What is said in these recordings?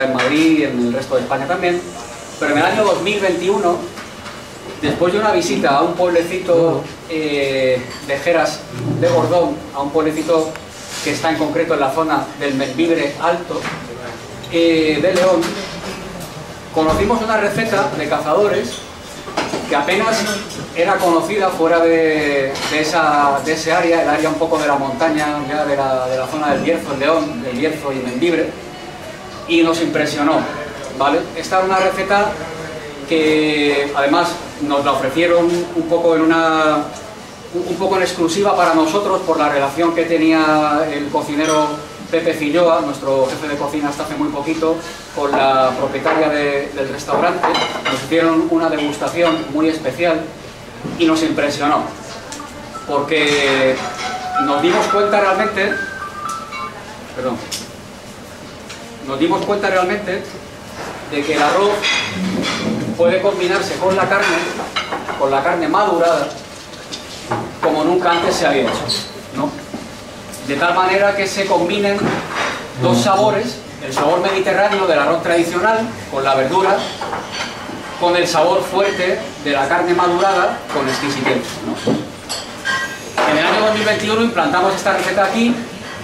en Madrid y en el resto de España también, pero en el año 2021, después de una visita a un pueblecito de Jeras de Bordón, a un pueblecito que está en concreto en la zona del Membibre Alto de León, conocimos una receta de cazadores que apenas era conocida fuera de ese área, el área un poco de la montaña, ya de la zona del Bierzo en León, del Bierzo y Membibre, y nos impresionó, ¿vale? Esta era una receta que además nos la ofrecieron un poco en exclusiva para nosotros por la relación que tenía el cocinero Pepe Filloa, nuestro jefe de cocina hasta hace muy poquito, con la propietaria del restaurante. Nos hicieron una degustación muy especial y nos impresionó, porque nos dimos cuenta realmente, de que el arroz puede combinarse con la carne madurada, como nunca antes se había hecho, ¿no? De tal manera que se combinen dos sabores, el sabor mediterráneo del arroz tradicional, con la verdura, con el sabor fuerte de la carne madurada, con exquisitez, ¿no? En el año 2021 implantamos esta receta aquí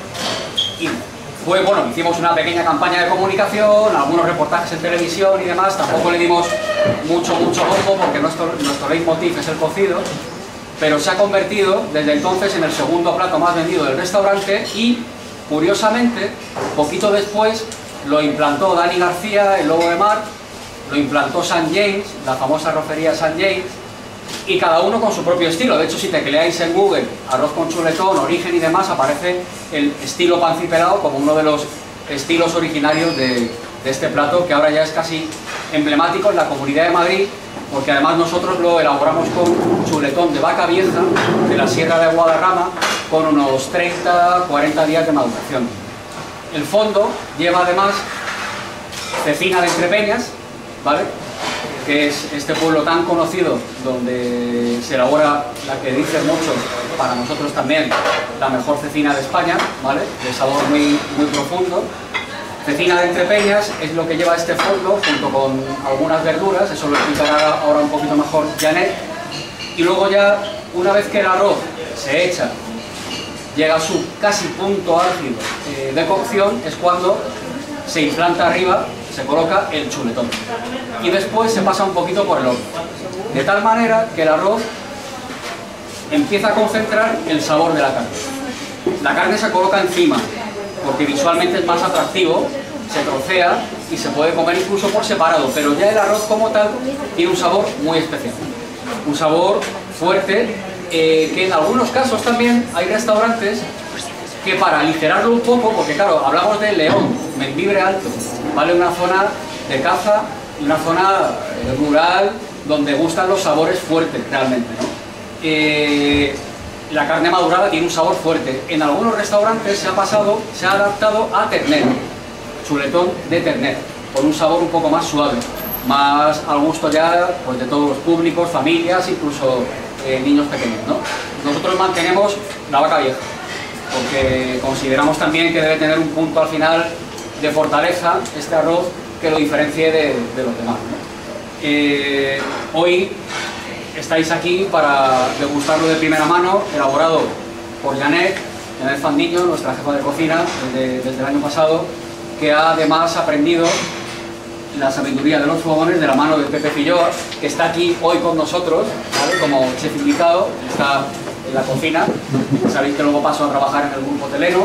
y hicimos una pequeña campaña de comunicación, algunos reportajes en televisión y demás. Tampoco le dimos mucho bombo porque nuestro leitmotiv es el cocido, pero se ha convertido desde entonces en el segundo plato más vendido del restaurante y, curiosamente, poquito después lo implantó Dani García, el Lobo de Mar, lo implantó St. James, la famosa arrocería St. James, y cada uno con su propio estilo. De hecho, si tecleáis en Google arroz con chuletón, origen y demás, aparece el estilo pancipelado como uno de los estilos originarios de este plato, que ahora ya es casi emblemático en la Comunidad de Madrid, porque además nosotros lo elaboramos con chuletón de vaca vieja de la Sierra de Guadarrama, con unos 30-40 días de maduración. El fondo lleva además cecina de Entrepeñas, ¿vale?, que es este pueblo tan conocido donde se elabora la que dicen muchos, para nosotros también, la mejor cecina de España, ¿vale?, de sabor muy profundo. Cecina de Entrepeñas es lo que lleva este fondo, junto con algunas verduras, eso lo explicará ahora un poquito mejor Janet. Y luego ya, una vez que el arroz se echa, llega a su casi punto álgido de cocción, es cuando se implanta arriba, se coloca el chuletón. Y después se pasa un poquito por el horno, de tal manera que el arroz empieza a concentrar el sabor de la carne. La carne se coloca encima, porque visualmente es más atractivo, se trocea y se puede comer incluso por separado, pero ya el arroz como tal tiene un sabor muy especial, un sabor fuerte, que en algunos casos también hay restaurantes que, para aligerarlo un poco, porque claro, hablamos de León, Membibre Alto, ¿vale?, una zona de caza, una zona rural, donde gustan los sabores fuertes realmente, ¿no? La carne madurada tiene un sabor fuerte. En algunos restaurantes se ha adaptado a ternero, chuletón de ternero, con un sabor un poco más suave, más al gusto ya pues de todos los públicos, familias, incluso niños pequeños, ¿no? Nosotros mantenemos la vaca vieja, porque consideramos también que debe tener un punto al final de fortaleza este arroz que lo diferencie de los demás, ¿no? Hoy estáis aquí para degustarlo de primera mano, elaborado por Janet Fandiño, nuestra jefa de cocina desde el año pasado, que ha además aprendido la sabiduría de los fogones de la mano de Pepe Filloa, que está aquí hoy con nosotros, ¿vale?, como chef invitado, está en la cocina. Sabéis que luego paso a trabajar en el grupo hotelero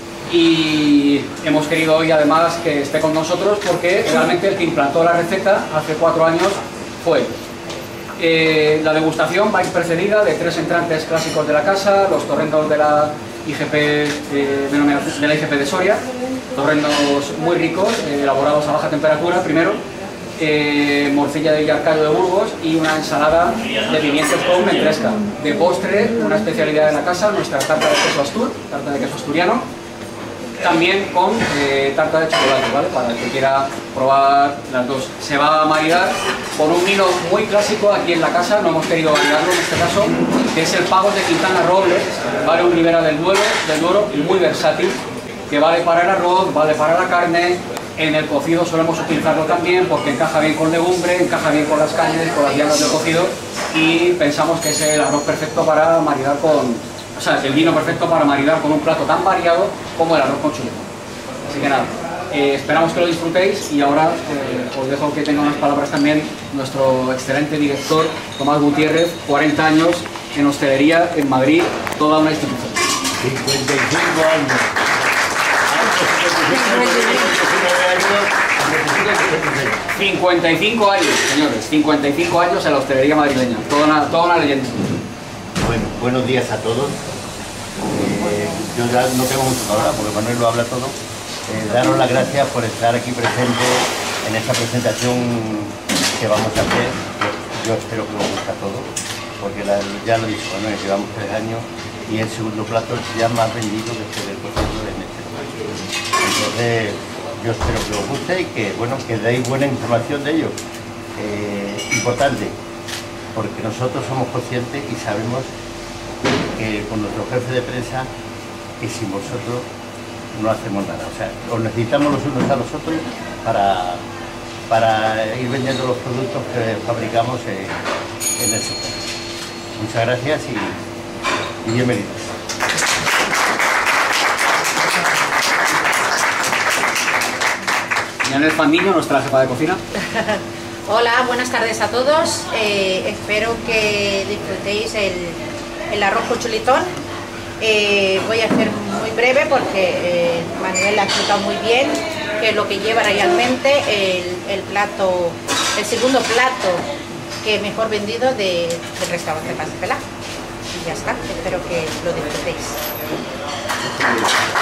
y hemos querido hoy además que esté con nosotros porque realmente el que implantó la receta hace 4 años fue él. La degustación va a ir precedida de 3 entrantes clásicos de la casa, los torrendos de la IGP de Soria, torrendos muy ricos, elaborados a baja temperatura primero, morcilla de Villarcayo de Burgos y una ensalada de pimientos con ventresca. De postre, una especialidad de la casa, nuestra tarta de queso Astur, tarta de queso asturiano, también con tarta de chocolate, ¿vale?, para el que quiera probar las dos. Se va a maridar con un vino muy clásico aquí en la casa, no hemos querido variarlo en este caso, que es el Pagos de Quintana Robles, ¿vale?, un Ribera del Duero y muy versátil, que vale para el arroz, vale para la carne, En el cocido solemos utilizarlo también porque encaja bien con legumbre, encaja bien con las carnes, con las viandas del cocido, y pensamos que es el arroz perfecto para maridar con... O sea, el vino perfecto para maridar con un plato tan variado como el arroz con chuletón. Así que nada, esperamos que lo disfrutéis, y ahora os dejo que tenga unas palabras también nuestro excelente director Tomás Gutiérrez, 40 años en hostelería en Madrid, toda una institución. 55 años. 55 años, señores, 55 años en la hostelería madrileña, toda una leyenda. Bueno, buenos días a todos. Yo ya no tengo mucho que hablar porque Manuel lo habla todo. Daros las gracias por estar aquí presente en esta presentación que vamos a hacer. Yo espero que os guste a todos, porque ya lo dicho Manuel, llevamos 3 años y el segundo plato es ya más vendido después del cocido en este país. Entonces, yo espero que os guste y que, bueno, que deis buena información de ello. Importante, porque nosotros somos conscientes y sabemos que con nuestro jefe de prensa, que sin vosotros no hacemos nada. O sea, os necesitamos los unos a los otros para ir vendiendo los productos que fabricamos en el sector. Muchas gracias y bienvenidos. Yanel Fandiño, nuestra jefa de cocina. Hola, buenas tardes a todos. Espero que disfrutéis el arroz con chuletón. Voy a ser muy breve porque Manuel ha explicado muy bien qué es lo que lleva realmente el segundo plato que mejor vendido del restaurante Pasapelá. Y ya está, espero que lo disfrutéis.